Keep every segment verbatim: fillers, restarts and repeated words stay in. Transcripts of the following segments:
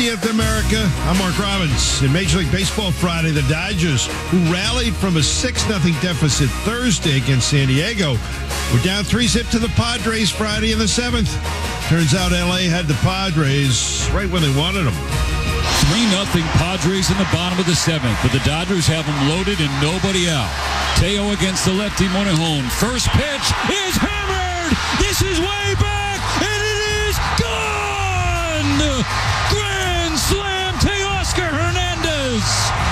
fiftieth, America. I'm Mark Robbins. In Major League Baseball Friday, the Dodgers, who rallied from a six nothing deficit Thursday against San Diego, were down three zip to the Padres Friday in the seventh. Turns out L A had the Padres right when they wanted them. three nothing Padres in the bottom of the seventh, but the Dodgers have them loaded and nobody out. Teo against the lefty Morejon. First pitch is hammered. This is way back, and it is gone. Grand slam, Teoscar Hernandez.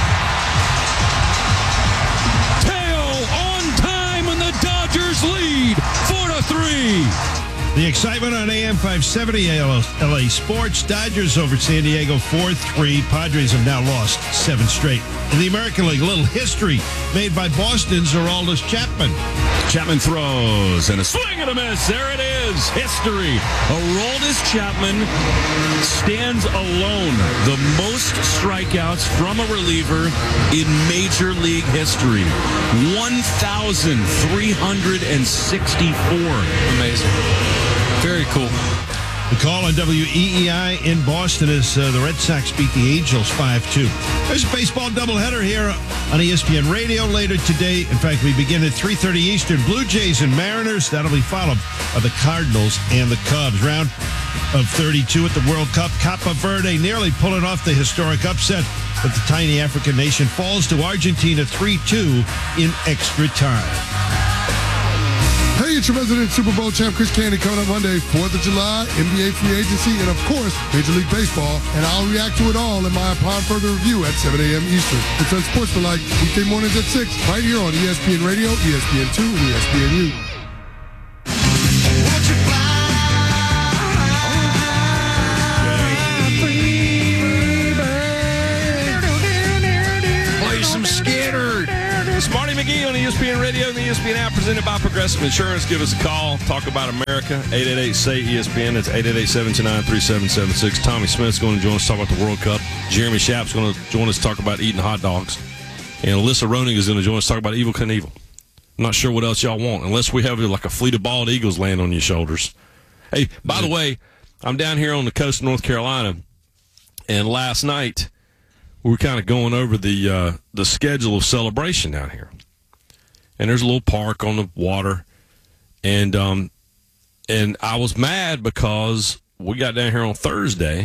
Teo on time, and the Dodgers lead four to three. The excitement on A M five seventy L A Sports. Dodgers over San Diego four three. Padres have now lost seven straight. In the American League, a little history made by Boston's Aroldis Chapman. Chapman throws, and a swing and a miss. There it is. History. Aroldis Chapman stands alone. The most strikeouts from a reliever in Major League history. one thousand three hundred sixty-four. Amazing. Very cool. The call on W E E I in Boston is uh, the Red Sox beat the Angels five two. There's a baseball doubleheader here on E S P N Radio later today. In fact, we begin at three thirty Eastern. Blue Jays and Mariners. That'll be followed by the Cardinals and the Cubs. Round of thirty-two at the World Cup. Cape Verde nearly pulling off the historic upset, but the tiny African nation falls to Argentina three two in extra time. Hey, it's your resident Super Bowl champ, Chris Candy, coming up Monday, fourth of July, N B A free agency, and of course, Major League Baseball. And I'll react to it all in my Upon Further review at seven a.m. Eastern. It's Unsportsmanlike, weekday mornings at six, right here on E S P N Radio, E S P N two, and E S P N U. Play some Skinner. Marty McGee on E S P N Radio and the E S P N app, presented by Progressive Insurance. Give us a call. Talk about America. eight eight eight, S A Y, E S P N. That's eight eight eight, seven two nine, three seven seven six. Tommy Smith's going to join us to talk about the World Cup. Jeremy Schaap's going to join us to talk about eating hot dogs. And Alyssa Roning is going to join us to talk about Evel Knievel. I'm not sure what else y'all want, unless we have like a fleet of bald eagles land on your shoulders. Hey, by the way, I'm down here on the coast of North Carolina, and last night we were kind of going over the uh, the schedule of celebration down here. And there's a little park on the water, and um, and I was mad because we got down here on Thursday,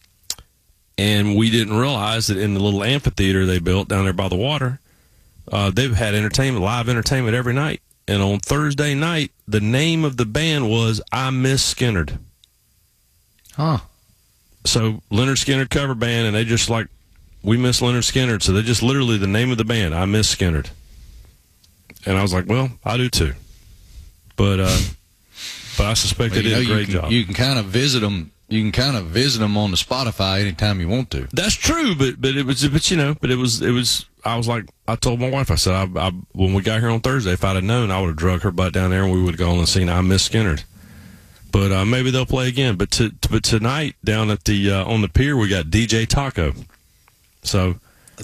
and we didn't realize that in the little amphitheater they built down there by the water, uh, they've had entertainment, live entertainment every night. And on Thursday night, the name of the band was I Miss Skynyrd. Huh. So Leonard Skinner cover band, and they just like, we miss Leonard Skinner. So they just literally the name of the band, I Miss Skynyrd. And I was like, well, I do too. But uh, but I suspect well, they did know, a great you can, job. You can kind of visit them. You can kind of visit them on the Spotify anytime you want to. That's true, but but it was but you know, but it was it was. I was like, I told my wife, I said, I, I when we got here on Thursday, if I'd have known, I would have drug her butt down there and we would have gone and seen I Miss Skynyrd. But uh, maybe they'll play again. But to, but tonight down at the uh, on the pier, we got D J Taco. So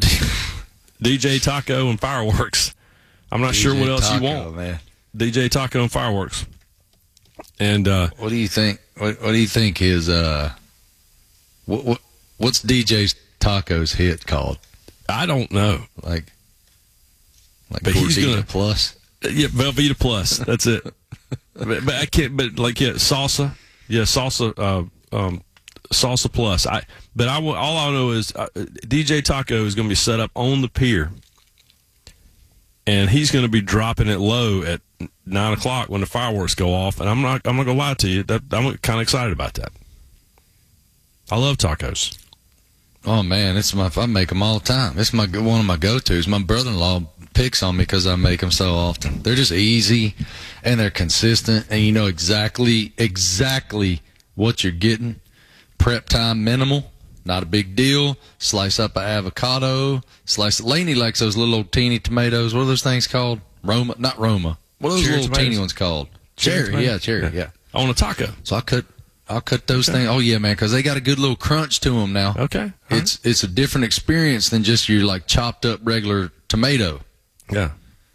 D J Taco and fireworks. I'm not D J sure what else Taco, you want. Man. D J Taco and fireworks. And uh, what do you think? What, what do you think his uh, what, what what's D J Taco's hit called? I don't know. Like, like but he's gonna, Plus. Yeah, Velveeta Plus. That's it. but, but I can't. But like, yeah, salsa. Yeah, salsa. Uh, um, salsa Plus. I. But I. All I know is uh, D J Taco is going to be set up on the pier. And he's going to be dropping it low at nine o'clock when the fireworks go off. And I'm not. I'm not going to lie to you. That, I'm kind of excited about that. I love tacos. Oh man, it's my. I make them all the time. It's my one of my go-tos. My brother-in-law picks on me because I make them so often. They're just easy, and they're consistent, and you know exactly exactly what you're getting. Prep time minimal. Not a big deal. Slice up an avocado. Slice. Lainey likes those little old teeny tomatoes. What are those things called? Roma? Not Roma. What are those Cherry little tomatoes. teeny ones called? Cherry Cherry. Yeah, cherry. Yeah. yeah. On a taco. So I cut. I'll cut those okay. things. Oh yeah, man, because they got a good little crunch to them now. Okay. All it's right. It's a different experience than just your like chopped up regular tomato. Yeah.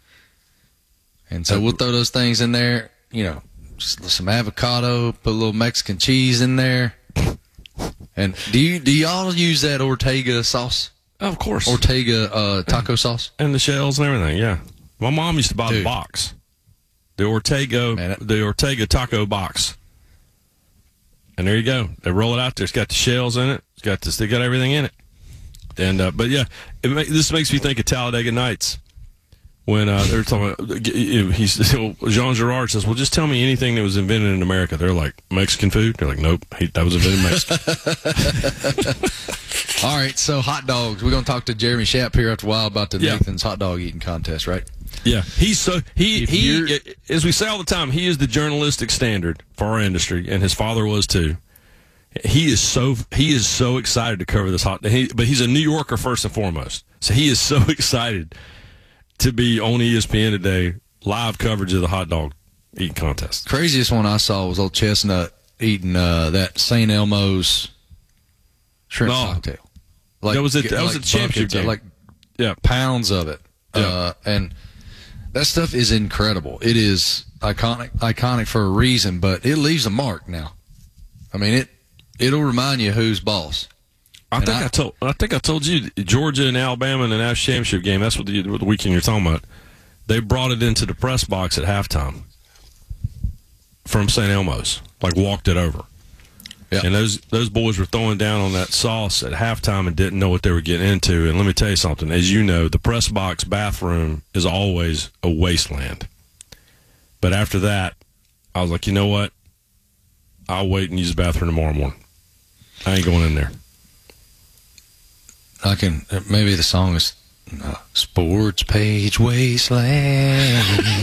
And so we'll throw those things in there. You know, just some avocado. Put a little Mexican cheese in there. And do you do y'all use that Ortega sauce? Oh, of course. Ortega uh, taco sauce? And the shells and everything, yeah. My mom used to buy Dude. the box. The Ortega Man, it- the Ortega taco box. And there you go. They roll it out there. It's got the shells in it. It's got this. They got everything in it. And uh, but yeah, it ma- this makes me think of Talladega Nights when uh, they're talking. About, he's Jean Girard says, "Well, just tell me anything that was invented in America." They're like Mexican food. They're like, "Nope, he, that was invented in Mexico." All right, so hot dogs. We're going to talk to Jeremy Schapp here after a while about the Yeah. Nathan's hot dog eating contest, right? Yeah, he's so he If he you're- as we say all the time, he is the journalistic standard for our industry, and his father was too. He is so he is so excited to cover this hot. He, but he's a New Yorker first and foremost, so he is so excited to be on E S P N today, live coverage of the hot dog eating contest. Craziest one I saw was old Chestnut eating uh, that Saint Elmo's shrimp No. cocktail. Like, That was at- that was like at the championship buckets of- game. Like Yeah, pounds of it. Yeah. Uh, and that stuff is incredible. It is iconic, iconic for a reason, but it leaves a mark now. I mean, it, it'll remind you who's boss. I And think I- I, told I think I told you Georgia and Alabama in the national championship game. That's what the, what the weekend you're talking about. They brought it into the press box at halftime from Saint Elmo's, like walked it over. Yeah. And those those boys were throwing down on that sauce at halftime and didn't know what they were getting into. And let me tell you something. As you know, the press box bathroom is always a wasteland. But after that, I was like, you know what? I'll wait and use the bathroom tomorrow morning. I ain't going in there. I can, maybe the song is uh, Sports Page Wasteland.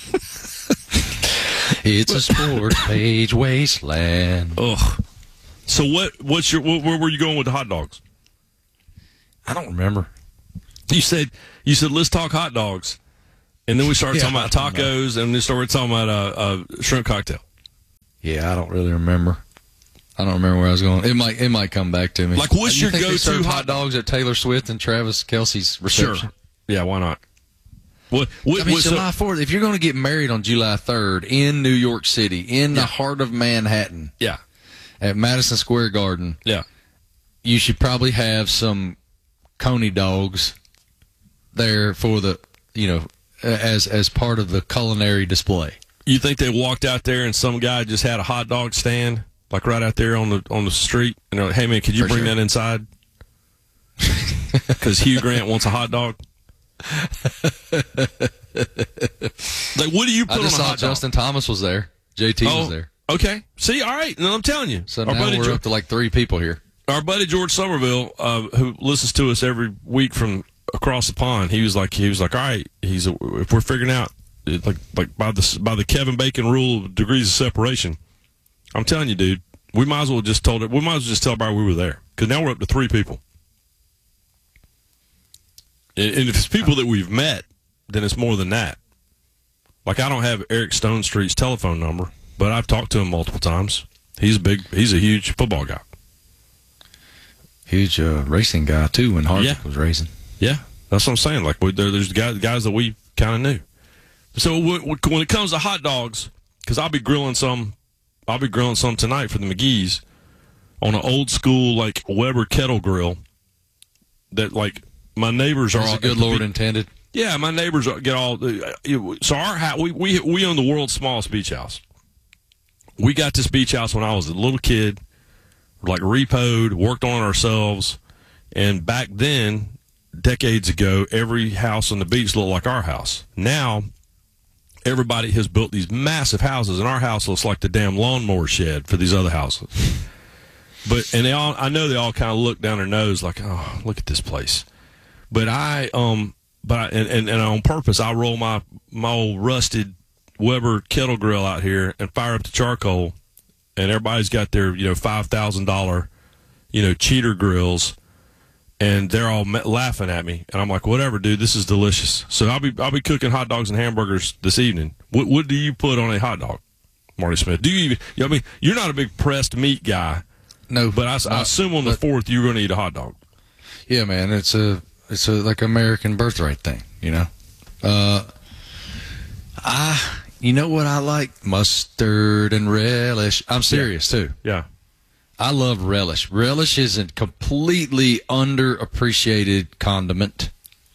It's a Sports Page Wasteland. Ugh. So what? What's your? Where, where were you going with the hot dogs? I don't remember. You said you said let's talk hot dogs, and then we started Yeah, talking about I don't know. tacos, and then started talking about a, a shrimp cocktail. Yeah, I don't really remember. I don't remember where I was going. It might it might come back to me. Like, what's You your think they go-to serve hot- hot dogs at Taylor Swift and Travis Kelce's reception? Yeah, why not? What? what, I mean, what so- July fourth, if you're going to get married on July third in New York City, in the Yeah. heart of Manhattan, yeah, at Madison Square Garden, yeah. you should probably have some Coney dogs there for the, you know, as as part of the culinary display. You think they walked out there and some guy just had a hot dog stand, like right out there on the on the street, and they're like, "Hey man, could you For bring sure. that inside?" Because Hugh Grant wants a hot dog. Like, what do you put I just on a saw hot dog? Justin Thomas was there. J T Oh, was there. okay. See, all right. No, I'm telling you. So our now buddy we're George, up to like three people here. our buddy George Somerville, uh, who listens to us every week from across the pond, he was like, he was like, all right, he's a, if we're figuring out it, like like by the by the Kevin Bacon rule of degrees of separation, I'm telling you, dude, we might as well just told it. We might as well just tell everybody we were there because now we're up to three people. And, and if it's people that we've met, then it's more than that. Like, I don't have Eric Stone Street's telephone number, but I've talked to him multiple times. He's a big, he's a huge football guy. Huge uh, racing guy too when Harvick Yeah. was racing. Yeah, that's what I'm saying. Like, we, there, there's guys, guys that we kind of knew. So w- w- when it comes to hot dogs, because I'll be grilling some, I'll be grilling some tonight for the McGee's on an old school like Weber kettle grill. That like my neighbors are As all a good Lord intended. Yeah, my neighbors get all. So our house, we we we own the world's smallest beach house. We got this beach house when I was a little kid, like repoed, worked on it ourselves, and back then, decades ago, every house on the beach looked like our house. Now, everybody has built these massive houses, and our house looks like the damn lawnmower shed for these other houses. But and they all, I know they all kind of look down their nose like, oh, look at this place. But I um. But I, and, and, and on purpose, I roll my, my old rusted Weber kettle grill out here and fire up the charcoal, and everybody's got their you know five thousand dollar you know cheater grills, and they're all ma- laughing at me, and I'm like, whatever, dude, this is delicious. So I'll be I'll be cooking hot dogs and hamburgers this evening. What what do you put on a hot dog, Marty Smith? Do you even? I mean, you're not a big pressed meat guy, No, but I, I not- assume on the but- fourth you're going to eat a hot dog. Yeah, man, it's a it's a like American birthright thing, you know. Uh, I you know what I like? Mustard and relish. I'm serious too. Yeah. I love relish. Relish is a completely underappreciated condiment.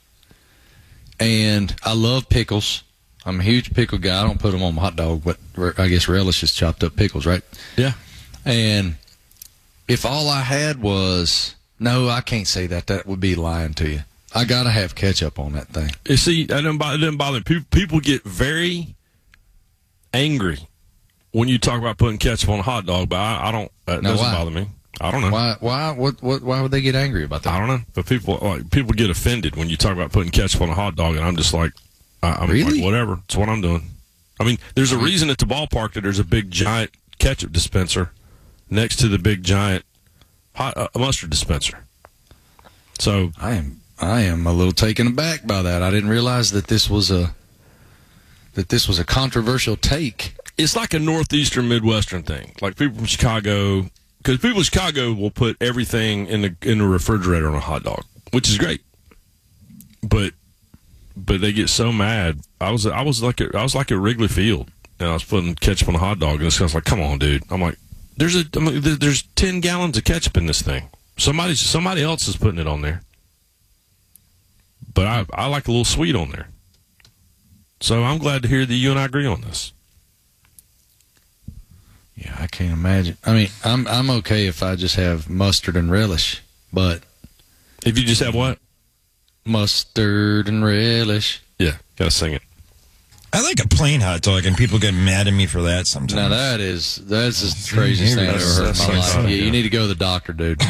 And I love pickles. I'm a huge pickle guy. I don't put them on my hot dog, but I guess relish is chopped up pickles, right? Yeah. And if all I had was, no, I can't say that. That would be lying to you. I got to have ketchup on that thing. You see, that doesn't bother, it doesn't bother me. People, people get very angry when you talk about putting ketchup on a hot dog, but I, I don't. That Now, doesn't why? bother me. I don't know. Why? Why? What? What? Why would they get angry about that? I don't know. But people like people get offended when you talk about putting ketchup on a hot dog, and I'm just like, I, I'm Really? like, whatever. It's what I'm doing. I mean, there's a reason at the ballpark that there's a big giant ketchup dispenser next to the big giant hot uh, mustard dispenser. So I am. I am a little taken aback by that. I didn't realize that this was a that this was a controversial take. it's like a northeastern Midwestern thing. Like people from Chicago, because people in Chicago will put everything in the in the refrigerator on a hot dog, which is great. But but they get so mad. I was I was like at, I was like at Wrigley Field, and I was putting ketchup on a hot dog, and this guy's like, "Come on, dude!" I'm like, "There's a I mean, there's ten gallons of ketchup in this thing. Somebody somebody else is putting it on there." But I I like a little sweet on there. So I'm glad to hear that you and I agree on this. Yeah, I can't imagine. I mean, I'm I'm okay if I just have mustard and relish, but If you just have what? mustard and relish. Yeah, gotta sing it. I like a plain hot dog, and people get mad at me for that sometimes. Now that is that's the craziest thing I've ever heard in my That's- life. that's- Yeah, you need to go to the doctor, dude.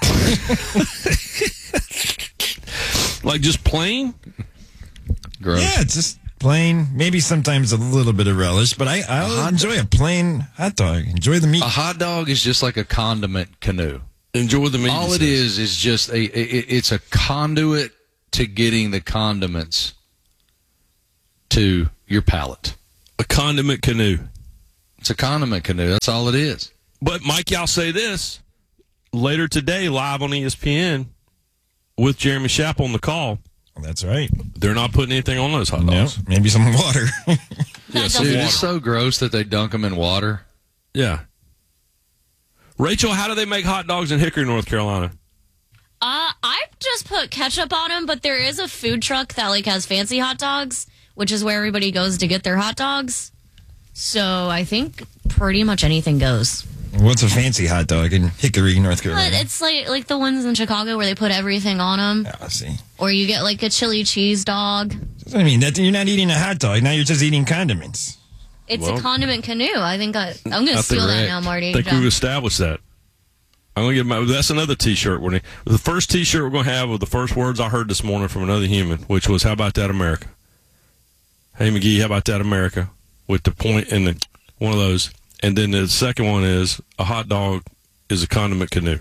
Like just plain? Gross. Yeah, it's just plain. Maybe sometimes a little bit of relish, but I I enjoy a plain hot dog. Enjoy the meat. A hot dog is just like a condiment canoe. Enjoy the meat. All he it says. is is just a it, it's a conduit to getting the condiments to your palate. A condiment canoe. It's a condiment canoe. That's all it is. But Mike, I'll say this. Later today, live on E S P N with Jeremy Schapp on the call, That's right. they're not putting anything on those hot No, dogs. maybe some water. Yeah, some Dude, water. it's so gross that they dunk them in water. Yeah. Rachel, how do they make hot dogs in Hickory, North Carolina? Uh, I just put ketchup on them, but there is a food truck that like has fancy hot dogs, which is where everybody goes to get their hot dogs. So I think pretty much anything goes. What's a fancy hot dog in Hickory, North But Carolina? it's like like the ones in Chicago where they put everything on them, I see. or you get like a chili cheese dog. I mean, that you're not eating a hot dog. Now you're just eating condiments. It's Well, a condiment canoe. I think I, I'm going I to think steal that correct. now, Marty. I think Good we've job. established that. I'm gonna get my. That's another T-shirt. We're gonna, the first T-shirt we're going to have with the first words I heard this morning from another human, which was, "How about that, America?" Hey McGee, how about that, America? With the point and the one of those, and then the second one is a hot dog is a condiment canoe.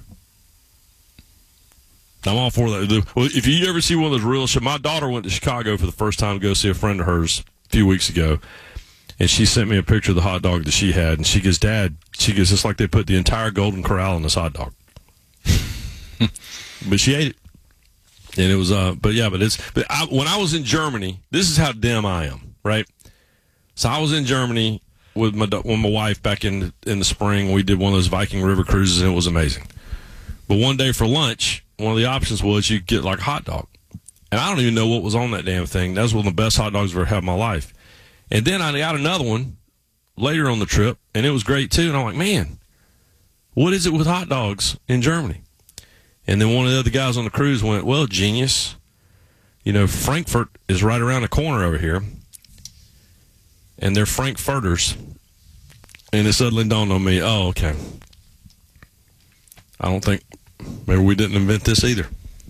I'm all for that. The- Well, if you ever see one of those real, my daughter went to Chicago for the first time to go see a friend of hers a few weeks ago. And she sent me a picture of the hot dog that she had. And she goes, "Dad," she goes, "it's like they put the entire Golden Corral in this hot dog." But she ate it. And it was, uh, but yeah, but it's, but I, when I was in Germany, this is how dim I am, right? So I was in Germany with my, with my wife back in, in the spring. We did one of those Viking River cruises, and it was amazing. But one day for lunch, one of the options was you get like a hot dog. And I don't even know what was on that damn thing. That was one of the best hot dogs I've ever had in my life. And then I got another one later on the trip, and it was great too. And I'm like, man, what is it with hot dogs in Germany? And then one of the other guys on the cruise went, "Well, genius, you know, Frankfurt is right around the corner over here, and they're Frankfurters." And it suddenly dawned on me, oh, okay. I don't think, maybe we didn't invent this either.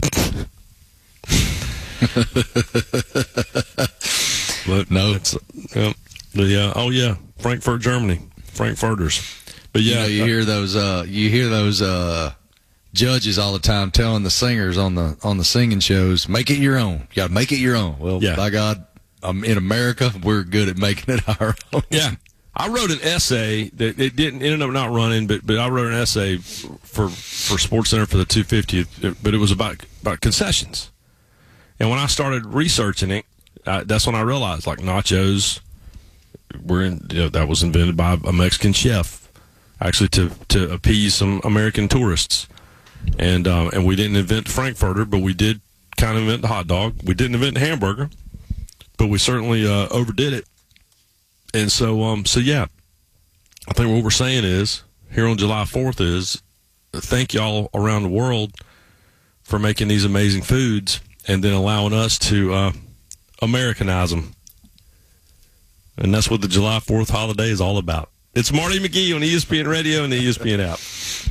But No. it's, yeah, but yeah, oh yeah, Frankfurt, Germany, Frankfurters. But You yeah, know, you hear those uh you hear those uh judges all the time telling the singers on the on the singing shows, make it your own. You got to make it your own. Well, Yeah. by God, um, in America, we're good at making it our own. yeah. I wrote an essay that it didn't ended up not running, but but I wrote an essay for for Sports Center for the two fiftieth, but it was about about concessions. And when I started researching it, I, that's when I realized like nachos were in, you know, that was invented by a Mexican chef actually to, to appease some American tourists. And um, and we didn't invent Frankfurter, but we did kind of invent the hot dog. We didn't invent the hamburger, but we certainly uh, overdid it. And so, um, so yeah, I think what we're saying is, here on July fourth is, thank y'all around the world for making these amazing foods and then allowing us to uh, Americanize them. And that's what the July fourth holiday is all about. It's Marty McGee on E S P N Radio and the E S P N app.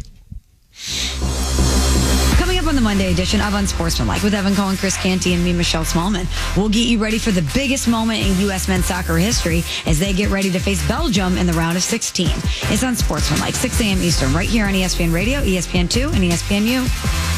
Coming up on the Monday edition of Unsportsmanlike with Evan Cohen, Chris Canty, and me, Michelle Smallman, we'll get you ready for the biggest moment in U S men's soccer history as they get ready to face Belgium in the round of sixteen. It's Unsportsmanlike, six a.m. Eastern, right here on E S P N Radio, E S P N two, and E S P N U.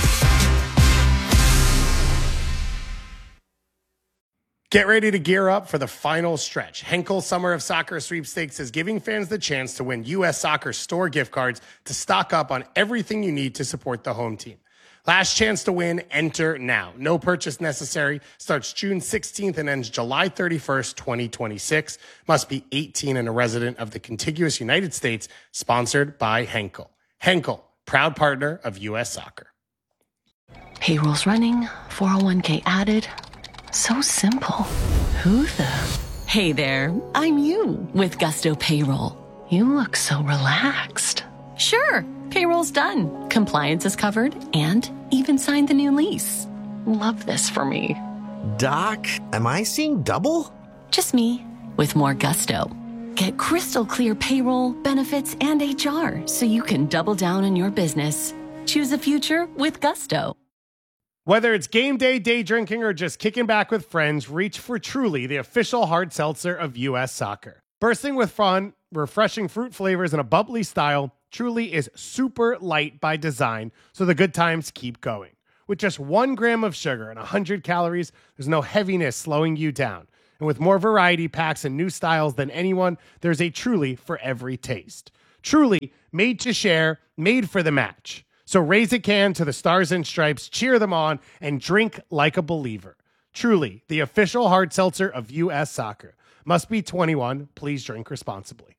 Get ready to gear up for the final stretch. Henkel Summer of Soccer Sweepstakes is giving fans the chance to win U S Soccer store gift cards to stock up on everything you need to support the home team. Last chance to win, enter now. No purchase necessary. Starts June sixteenth and ends July thirty-first, twenty twenty-six. Must be eighteen and a resident of the contiguous United States. Sponsored by Henkel. Henkel, proud partner of U S Soccer. Payroll's running, four oh one k added. So simple. Who the? Hey there, I'm you with Gusto Payroll. You look so relaxed. Sure, payroll's done. Compliance is covered and even signed the new lease. Love this for me. Doc, am I seeing double? Just me with more gusto. Get crystal clear payroll, benefits, and H R so you can double down on your business. Choose a future with Gusto. Whether it's game day, day drinking, or just kicking back with friends, reach for Truly, the official hard seltzer of U S Soccer. Bursting with fun, refreshing fruit flavors, and a bubbly style, Truly is super light by design, so the good times keep going. With just one gram of sugar and one hundred calories, there's no heaviness slowing you down. And with more variety packs and new styles than anyone, there's a Truly for every taste. Truly, made to share, made for the match. So raise a can to the Stars and Stripes, cheer them on, and drink like a believer. Truly, the official hard seltzer of U S Soccer. Must be twenty-one. Please drink responsibly.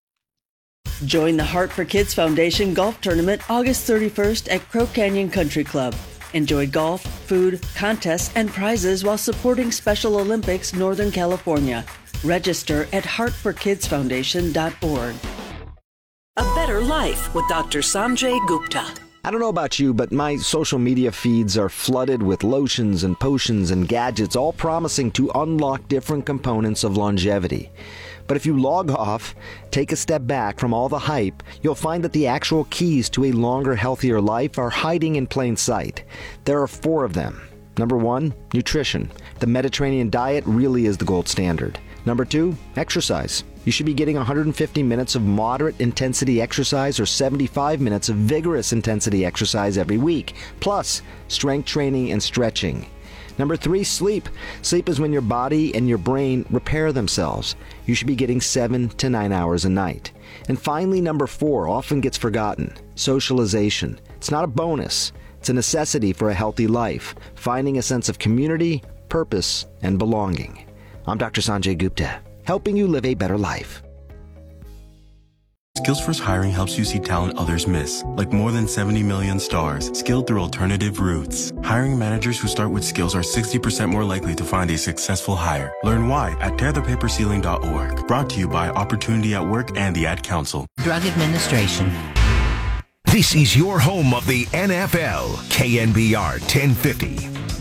Join the Heart for Kids Foundation Golf Tournament August thirty-first at Crow Canyon Country Club. Enjoy golf, food, contests, and prizes while supporting Special Olympics Northern California. Register at heart for kids foundation dot org. A better life with Doctor Sanjay Gupta. I don't know about you, but my social media feeds are flooded with lotions and potions and gadgets, all promising to unlock different components of longevity. But if you log off, take a step back from all the hype, you'll find that the actual keys to a longer, healthier life are hiding in plain sight. There are four of them. Number one, nutrition. The Mediterranean diet really is the gold standard. Number two, exercise. You should be getting one hundred fifty minutes of moderate intensity exercise or seventy-five minutes of vigorous intensity exercise every week, plus strength training and stretching. Number three, sleep. Sleep is when your body and your brain repair themselves. You should be getting seven to nine hours a night. And finally, number four, often gets forgotten, socialization. It's not a bonus. It's a necessity for a healthy life, finding a sense of community, purpose, and belonging. I'm Doctor Sanjay Gupta, helping you live a better life. Skills First Hiring helps you see talent others miss, like more than seventy million stars, skilled through alternative routes. Hiring managers who start with skills are sixty percent more likely to find a successful hire. Learn why at tear the paper ceiling dot org. Brought to you by Opportunity at Work and the Ad Council. Drug Administration. This is your home of the N F L, K N B R ten fifty.